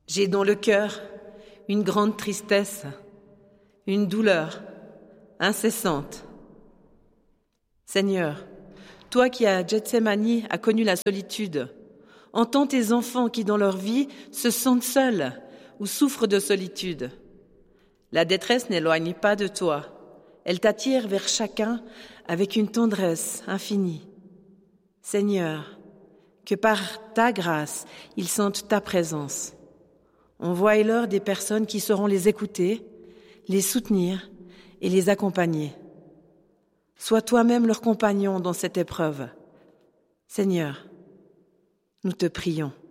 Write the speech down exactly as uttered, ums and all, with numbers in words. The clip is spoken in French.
J'ai dans le cœur une grande tristesse, une douleur incessante. Seigneur, toi qui à Gethsémani as connu la solitude, entends tes enfants qui dans leur vie se sentent seuls ou souffrent de solitude. La détresse n'éloigne pas de toi, elle t'attire vers chacun avec une tendresse infinie. Seigneur, que par ta grâce, ils sentent ta présence. Envoie-leur des personnes qui sauront les écouter, les soutenir et les accompagner. Sois toi-même leur compagnon dans cette épreuve. Seigneur, nous te prions.